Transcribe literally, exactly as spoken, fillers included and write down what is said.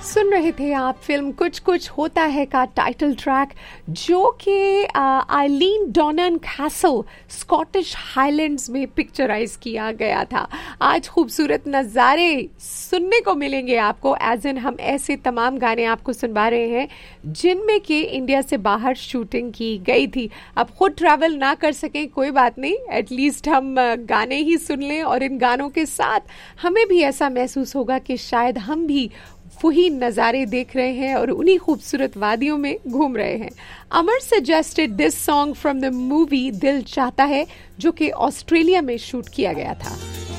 सुन रहे थे आप फिल्म कुछ कुछ होता है का टाइटल ट्रैक, जो कि आइलीन डॉनन कैसल स्कॉटिश हाईलैंड्स में पिक्चराइज किया गया था। आज खूबसूरत नज़ारे सुनने को मिलेंगे आपको, एज इन हम ऐसे तमाम गाने आपको सुनवा रहे हैं जिनमें कि इंडिया से बाहर शूटिंग की गई थी। अब खुद ट्रैवल ना कर सकें कोई बात नहीं, एटलीस्ट हम गाने ही सुन लें और इन गानों के साथ हमें भी ऐसा महसूस होगा कि शायद हम भी वही नज़ारे देख रहे हैं और उन्हीं खूबसूरत वादियों में घूम रहे हैं। अमर suggested this song from the movie दिल चाहता है, जो कि ऑस्ट्रेलिया में शूट किया गया था।